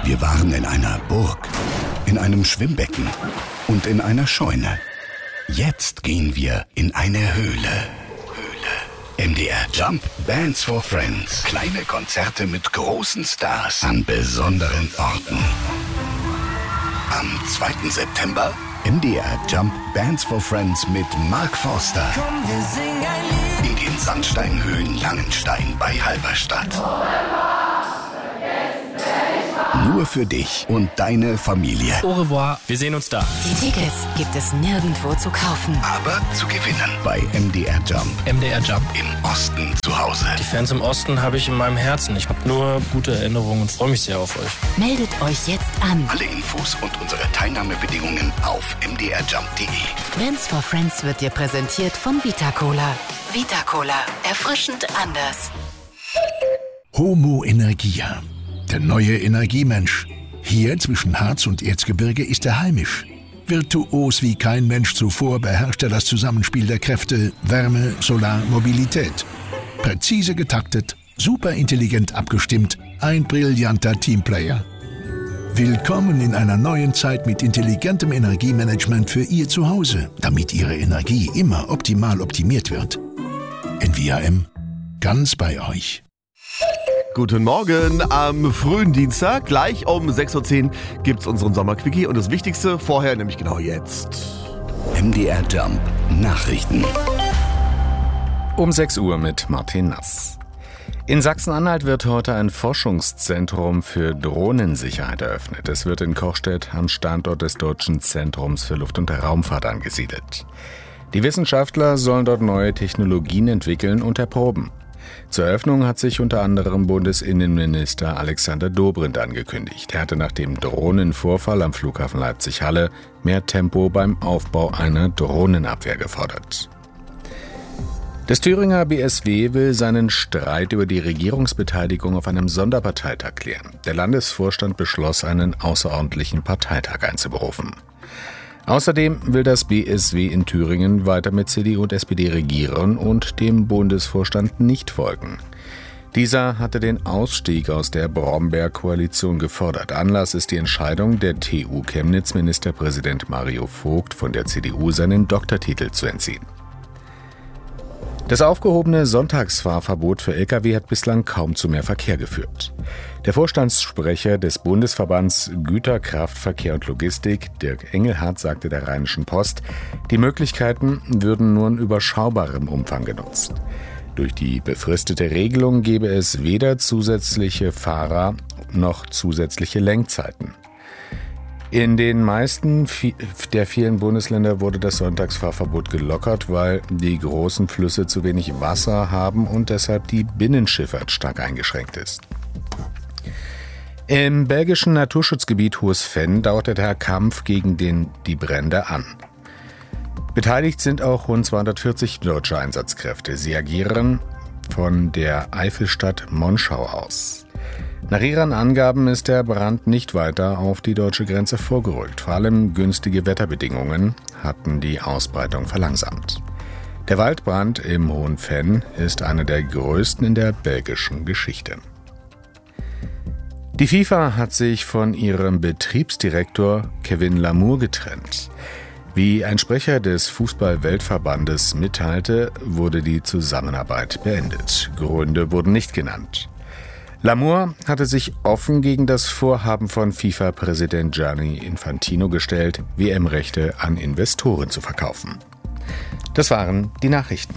Wir waren in einer Burg, in einem Schwimmbecken und in einer Scheune. Jetzt gehen wir in eine Höhle. MDR Jump Bands for Friends. Kleine Konzerte mit großen Stars an besonderen Orten. Am 2. September MDR Jump Bands for Friends mit Mark Forster. Komm, wir singen ein Lied. In den Sandsteinhöhen Langenstein bei Halberstadt. Nur für dich und deine Familie. Au revoir, wir sehen uns da. Die Tickets gibt es nirgendwo zu kaufen. Aber zu gewinnen bei MDR Jump. MDR Jump. Im Osten zu Hause. Die Fans im Osten habe ich in meinem Herzen. Ich habe nur gute Erinnerungen und freue mich sehr auf euch. Meldet euch jetzt an. Alle Infos und unsere Teilnahmebedingungen auf mdrjump.de. Bands for Friends wird dir präsentiert von Vita-Cola. Vita-Cola. Erfrischend anders. Homo Energia. Der neue Energiemensch. Hier zwischen Harz und Erzgebirge ist er heimisch. Virtuos wie kein Mensch zuvor beherrscht er das Zusammenspiel der Kräfte Wärme, Solar, Mobilität. Präzise getaktet, superintelligent abgestimmt, ein brillanter Teamplayer. Willkommen in einer neuen Zeit mit intelligentem Energiemanagement für Ihr Zuhause, damit Ihre Energie immer optimal optimiert wird. NVAM, ganz bei euch. Guten Morgen am frühen Dienstag. Gleich um 6.10 Uhr gibt es unseren Sommerquickie. Und das Wichtigste vorher, nämlich genau jetzt. MDR Jump Nachrichten. Um 6 Uhr mit Martin Nass. In Sachsen-Anhalt wird heute ein Forschungszentrum für Drohnensicherheit eröffnet. Es wird in Kochstedt am Standort des Deutschen Zentrums für Luft- und Raumfahrt angesiedelt. Die Wissenschaftler sollen dort neue Technologien entwickeln und erproben. Zur Eröffnung hat sich unter anderem Bundesinnenminister Alexander Dobrindt angekündigt. Er hatte nach dem Drohnenvorfall am Flughafen Leipzig-Halle mehr Tempo beim Aufbau einer Drohnenabwehr gefordert. Das Thüringer BSW will seinen Streit über die Regierungsbeteiligung auf einem Sonderparteitag klären. Der Landesvorstand beschloss, einen außerordentlichen Parteitag einzuberufen. Außerdem will das BSW in Thüringen weiter mit CDU und SPD regieren und dem Bundesvorstand nicht folgen. Dieser hatte den Ausstieg aus der Bromberg-Koalition gefordert. Anlass ist die Entscheidung der TU Chemnitz-Ministerpräsident Mario Vogt von der CDU, seinen Doktortitel zu entziehen. Das aufgehobene Sonntagsfahrverbot für Lkw hat bislang kaum zu mehr Verkehr geführt. Der Vorstandssprecher des Bundesverbands Güterkraftverkehr und Logistik, Dirk Engelhardt, sagte der Rheinischen Post, die Möglichkeiten würden nur in überschaubarem Umfang genutzt. Durch die befristete Regelung gäbe es weder zusätzliche Fahrer noch zusätzliche Lenkzeiten. In den meisten der vielen Bundesländer wurde das Sonntagsfahrverbot gelockert, weil die großen Flüsse zu wenig Wasser haben und deshalb die Binnenschifffahrt stark eingeschränkt ist. Im belgischen Naturschutzgebiet Hohes Venn dauerte der Kampf gegen die Brände an. Beteiligt sind auch rund 240 deutsche Einsatzkräfte. Sie agieren von der Eifelstadt Monschau aus. Nach ihren Angaben ist der Brand nicht weiter auf die deutsche Grenze vorgerückt. Vor allem günstige Wetterbedingungen hatten die Ausbreitung verlangsamt. Der Waldbrand im Hohen Venn ist einer der größten in der belgischen Geschichte. Die FIFA hat sich von ihrem Betriebsdirektor Kevin Lamour getrennt. Wie ein Sprecher des Fußball-Weltverbandes mitteilte, wurde die Zusammenarbeit beendet. Gründe wurden nicht genannt. Lamour hatte sich offen gegen das Vorhaben von FIFA-Präsident Gianni Infantino gestellt, WM-Rechte an Investoren zu verkaufen. Das waren die Nachrichten.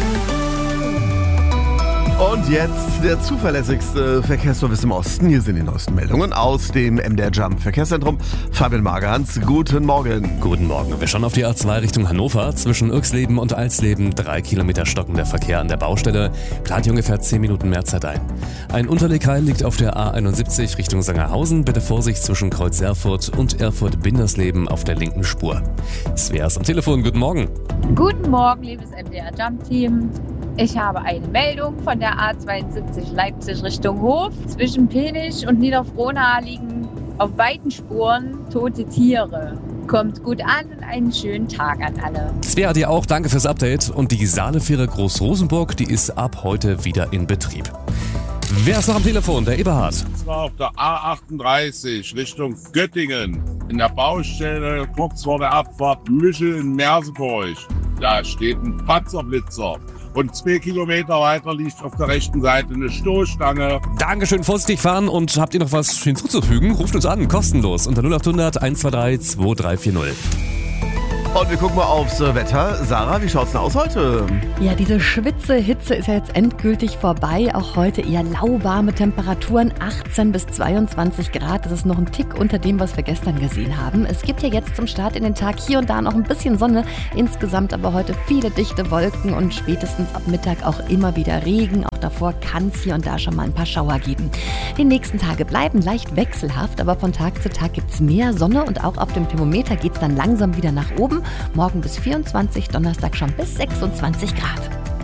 Und jetzt der zuverlässigste Verkehrsservice im Osten. Hier sind die neuesten Meldungen aus dem MDR Jump Verkehrszentrum. Fabian Magerhans, guten Morgen. Guten Morgen. Wir schauen auf die A2 Richtung Hannover. Zwischen Irxleben und Alsleben 3 Kilometer stockender Verkehr an der Baustelle. Plant ungefähr 10 Minuten mehr Zeit ein. Ein Unterlegheil liegt auf der A71 Richtung Sangerhausen. Bitte Vorsicht zwischen Kreuz Erfurt und Erfurt-Bindersleben auf der linken Spur. Svea ist am Telefon. Guten Morgen. Guten Morgen, liebes MDR Jump Team. Ich habe eine Meldung von der A72 Leipzig Richtung Hof. Zwischen Penich und Niederfrohna liegen auf beiden Spuren tote Tiere. Kommt gut an und einen schönen Tag an alle. Svea, dir auch. Danke fürs Update. Und die Saalefähre Groß-Rosenburg, die ist ab heute wieder in Betrieb. Wer ist noch am Telefon? Der Eberhard. Das war auf der A38 Richtung Göttingen. In der Baustelle kurz vor der Abfahrt Michel in Merseburg. Da steht ein Panzerblitzer. Und 2 Kilometer weiter liegt auf der rechten Seite eine Stoßstange. Dankeschön, vorsichtig fahren. Und habt ihr noch was hinzuzufügen? Ruft uns an, kostenlos unter 0800 123 2340. Und wir gucken mal aufs Wetter. Sarah, wie schaut's denn aus heute? Ja, diese Hitze ist ja jetzt endgültig vorbei. Auch heute eher lauwarme Temperaturen, 18 bis 22 Grad. Das ist noch ein Tick unter dem, was wir gestern gesehen haben. Es gibt ja jetzt zum Start in den Tag hier und da noch ein bisschen Sonne. Insgesamt aber heute viele dichte Wolken und spätestens ab Mittag auch immer wieder Regen. Auch davor kann es hier und da schon mal ein paar Schauer geben. Die nächsten Tage bleiben leicht wechselhaft, aber von Tag zu Tag gibt es mehr Sonne und auch auf dem Thermometer geht es dann langsam wieder nach oben. Morgen bis 24, Donnerstag schon bis 26 Grad.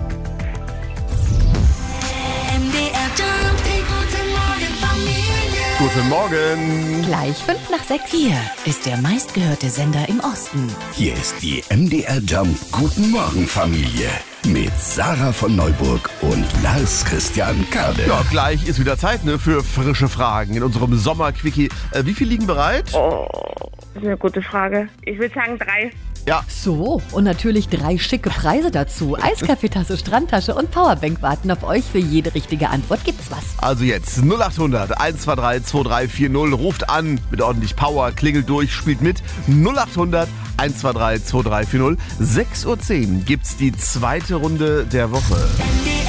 Guten Morgen. Gleich 5:05. Hier ist der meistgehörte Sender im Osten. Hier ist die MDR Jump Guten Morgen Familie mit Sarah von Neuburg und Lars Christian Kade. Ja, gleich ist wieder Zeit für frische Fragen in unserem Sommer-Quickie. Wie viel liegen bereit? Oh, das ist eine gute Frage. Ich würde sagen 3. Ja. So, und natürlich 3 schicke Preise dazu. Eiskaffeetasse, Strandtasche und Powerbank warten auf euch. Für jede richtige Antwort gibt's was. Also jetzt 0800 123 2340. Ruft an mit ordentlich Power, klingelt durch, spielt mit. 0800 123 2340. 6:10 Uhr gibt's die zweite Runde der Woche.